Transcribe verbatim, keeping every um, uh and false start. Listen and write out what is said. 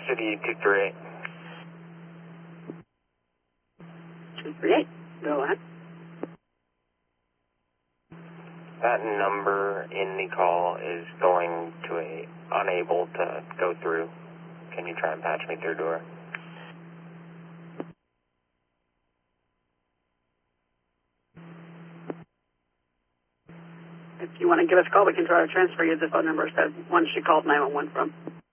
City two three eight. two three eight, go ahead. That number in the call is going to a unable to go through. Can you try and patch me through to her? If you want to give us a call, we can try to transfer you to the phone number that one she called nine one one from.